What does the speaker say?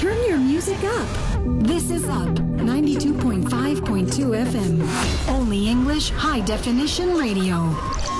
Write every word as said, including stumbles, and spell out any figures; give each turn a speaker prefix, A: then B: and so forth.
A: Turn your music up. This is Up, ninety-two point five point two F M. Only English high definition radio.